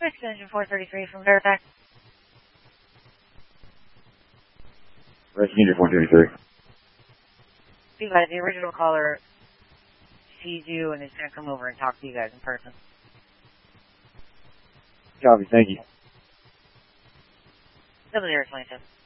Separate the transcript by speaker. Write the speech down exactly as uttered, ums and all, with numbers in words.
Speaker 1: Extension four thirty-three from Verifax.
Speaker 2: Extension four thirty-three.
Speaker 1: See, guys, the original caller sees you and is going to come over and talk to you guys in person.
Speaker 2: Copy, thank you.
Speaker 1: Double zero twenty-seven.